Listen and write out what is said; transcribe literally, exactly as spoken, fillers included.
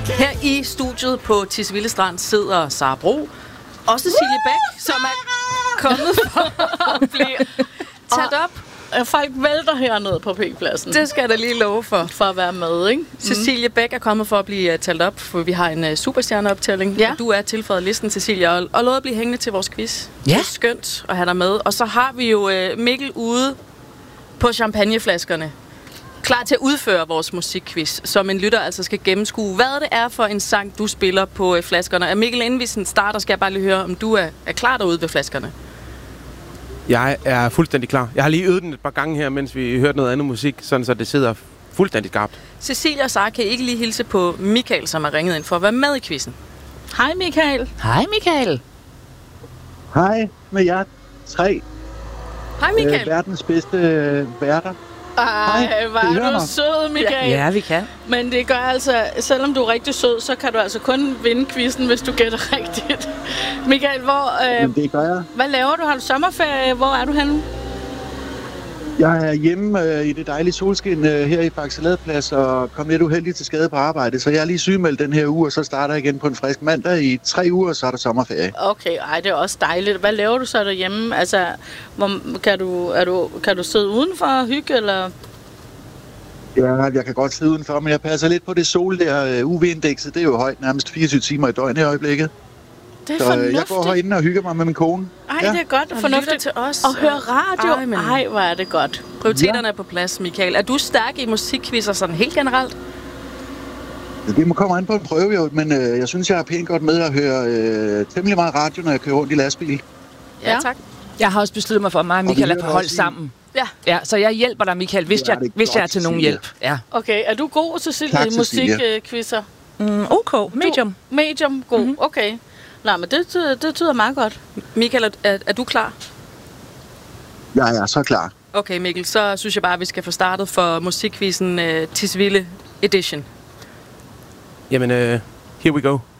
Her i studiet på Tisvilde Strand sidder Sara Bro og Cecilie Bæk, som er kommet for at blive taget op. Folk vælter hernede på P-pladsen. Det skal jeg da lige love for. For at være med, ikke? Mm. Cecilie Bæk er kommet for at blive uh, talt op, for vi har en uh, superstjerneoptælling. Ja. Du er tilføjet listen, Cecilie, og, og lovet at blive hængende til vores quiz. Ja. Det er skønt at have dig med. Og så har vi jo uh, Mikkel ude på champagneflaskerne, klar til at udføre vores musikquiz, som en lytter altså skal gennemskue, hvad det er for en sang, du spiller på uh, flaskerne. Og Mikkel, inden vi sådan starter, skal jeg bare lige høre, om du er, er klar derude ved flaskerne. Jeg er fuldstændig klar. Jeg har lige øvet den et par gange her, mens vi hørte noget andet musik, sådan så det sidder fuldstændig skarpt. Cecilie og Sara, kan I ikke lige hilse på Michael, som har ringet ind for at være med i quizzen? Hej Michael. Hej Michael. Hej med jer tre. Hej Michael. Øh, verdens bedste øh, værter. Ej, hvor er du sød, Michael. Ja, vi kan. Men det gør altså, selvom du er rigtig sød, så kan du altså kun vinde quizzen, hvis du gætter rigtigt. Michael, hvor, øh, Jamen, det gør jeg. hvad laver du? Har du sommerferie? Hvor er du henne? Jeg er hjemme øh, i det dejlige solskin øh, her i Faxe Ladeplads og kom lidt uheldigt til skade på arbejde, så jeg er lige sygemeldt den her uge, og så starter jeg igen på en frisk mandag. I tre uger, så er der sommerferie. Okay, ej, det er også dejligt. Hvad laver du så derhjemme? Altså, hvor, kan, du, er du, kan du sidde udenfor og hygge, eller? Ja, jeg kan godt sidde udenfor, men jeg passer lidt på det sol der. U V-indekset, det er jo højt, nærmest fireogtyve timer i døgnet i øjeblikket. Det er så fornuftigt. jeg går herinde og hygger mig med min kone. Ej, ja. Det er godt. Og Fornuftigt til os. Og høre radio. Ej, men... Ej, hvor er det godt. Prioriteterne ja. er på plads, Michael. Er du stærk i musikquizzer sådan helt generelt? Det må komme an på en prøve, jo, men øh, jeg synes, jeg er pænt godt med at høre øh, temmelig meget radio, når jeg kører rundt i lastbil. Ja, ja tak. Jeg har også besluttet mig for, at mig og Michael er på hold sammen. Ja. Ja, så jeg hjælper dig, Michael, hvis, ja, jeg, hvis godt, jeg er til nogen hjælp. Ja. Okay, er du god, Cecilie, tak, i musikquizzer? Mm, ok, medium. Du, medium, god, mm-hmm. Okay. Nej, men det, det tyder meget godt. Michael, er, er du klar? Jeg er så klar. Okay, Mikkel, så synes jeg bare, at vi skal få startet for musikquizzen uh, Tisvilde Edition. Jamen, uh, here we go.